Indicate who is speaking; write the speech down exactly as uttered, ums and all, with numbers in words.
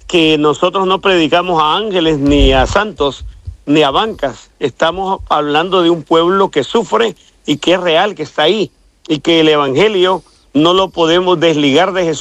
Speaker 1: que nosotros no predicamos a ángeles ni a santos ni a bancas. Estamos hablando de un pueblo que sufre y que es real, que está ahí, y que el evangelio no lo podemos desligar de Jesús.